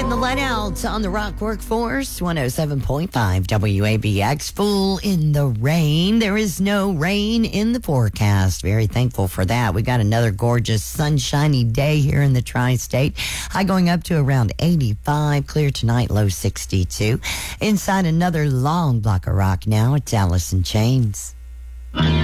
right, the let out on the Rock Workforce 107.5 WABX. Full in the rain. There is no rain in the forecast. Very thankful for that. We got another gorgeous sunshiny day here in the tri-state. High going up to around 85. Clear tonight, low 62. Inside another long block of rock now. It's Alice in Chains.